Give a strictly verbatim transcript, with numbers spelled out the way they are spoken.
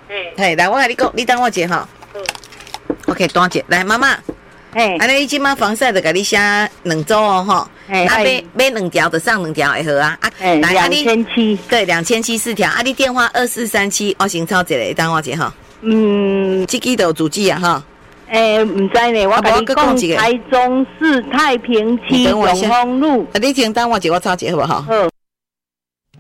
嘿， 嘿，来，我跟你讲，你等我一下哈。OK， 单一，来，妈妈。 嘿， 安尼你即马防晒就甲你写两组哦，吼。啊，买买两条就上两条会好啊。啊， 来，两千七。 对，两千七四条。啊，你电话二四三七，我先抄一个，等我一下哈。 嗯， 这支就主机啊，哈。 诶，唔知呢，我甲你讲，台中市太平区永丰路。 啊，你先等我一下，我抄一个好不好？ 好。